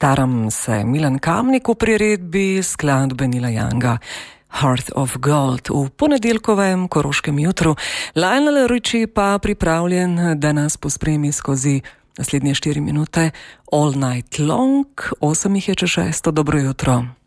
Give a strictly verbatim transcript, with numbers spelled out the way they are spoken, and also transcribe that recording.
Staram se Milan Kamnik v priredbi skladbe Neila Younga Heart of Gold v ponedeljkovem koroškem jutru. Lionel Richie pa pripravljen, da nas pospremi skozi naslednje štiri minute All Night Long. Osem jih je čez šesto. Dobro jutro.